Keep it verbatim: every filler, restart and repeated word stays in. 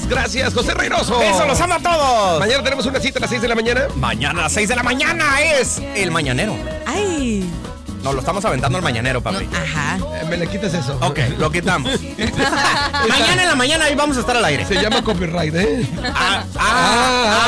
Gracias, José Reynoso. Eso, los amo a todos. Mañana tenemos una cita a las seis de la mañana. Mañana a las seis de la mañana es el mañanero. Ay. No, lo estamos aventando al mañanero, papi. No, ajá. Eh, me le quitas eso. Ok, lo quitamos. Mañana en la mañana ahí vamos a estar al aire. Se llama copyright, ¿eh? Ah, ah, Ah,